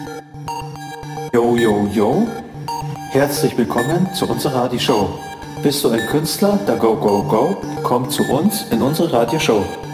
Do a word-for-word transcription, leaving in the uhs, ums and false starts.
Yo, yo, yo, herzlich willkommen zu unserer Radioshow. Bist du ein Künstler? Da go, go, go, komm zu uns in unsere Radioshow.